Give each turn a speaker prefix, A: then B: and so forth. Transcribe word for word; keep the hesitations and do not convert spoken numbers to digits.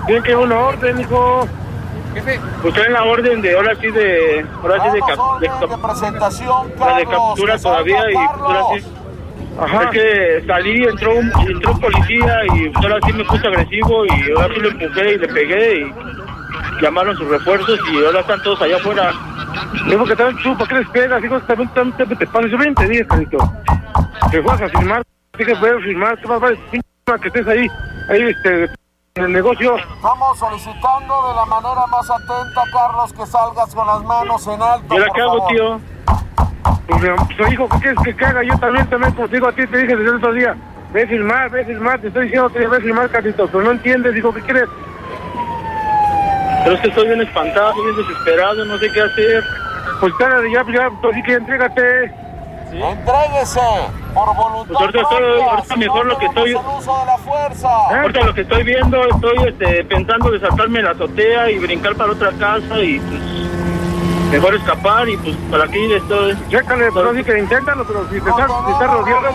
A: Tienen que una orden, hijo.
B: Jefe.
A: Pues traen la orden de, ahora sí de, ahora sí de, cap, de, cap,
C: de presentación,
A: la de captura todavía y ahora sí. Ajá. Es que salí, entró un, entró un policía y ahora sí me puse agresivo y ahora sí lo empujé y le pegué y llamaron sus refuerzos y ahora están todos allá afuera. Digo que también tú, ¿para qué les pegas? Digo que también, también te, te pases. Yo bien te dije, carito, que vas a firmar, que puedes firmar, que vas a que estés ahí, ahí este, en el negocio.
C: Estamos solicitando de la manera más atenta, Carlos, que salgas con las manos en alto.
A: ¿Y ahora qué hago, tío? Pues, pues hijo, ¿qué quieres que, que haga? Yo también, también, pues digo a ti, te dije desde el otro día, ve a filmar, ve a filmar, te estoy diciendo que ve a filmar, carito, pero no entiendes, dijo, ¿qué quieres? Pero es que estoy bien espantado, bien desesperado, no sé qué hacer. Pues cara, ya, ya, pues sí que entrégate.
C: ¿Sí? Entréguese por voluntad.
A: Pues ahorita, estoy, ahorita
C: si
A: mejor
C: no
A: lo que estoy.
C: El uso de la fuerza.
A: ¿Eh? Ahorita lo que estoy viendo, estoy este, pensando de saltarme la azotea y brincar para otra casa y pues mejor escapar y pues para aquí estoy. Chécale, pero sí que inténtalo, pero si te estás, si estás rodeado.